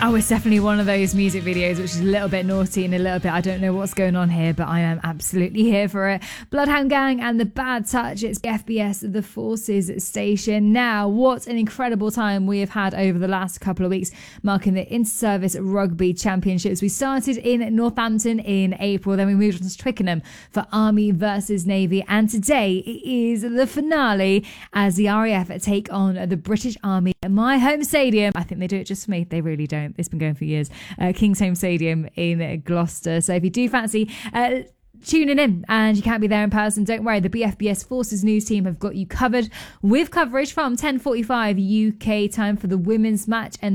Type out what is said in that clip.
Oh, it's definitely one of those music videos which is a little bit naughty and a little bit, I don't know what's going on here, but I am absolutely here for it. Bloodhound Gang and The Bad Touch. It's FBS, the Forces station. Now, what an incredible time we have had over the last couple of weeks, marking the Inter-Service Rugby Championships. We started in Northampton in April, then we moved on to Twickenham for Army versus Navy, and today it is the finale as the RAF take on the British Army at my home stadium. I think they do it just for me. They really don't. It's been going for years. Kingsholm Stadium in Gloucester. So if you do fancy tuning in and you can't be there in person, don't worry. The BFBS Forces News team have got you covered with coverage from 10:45 UK time for the women's match and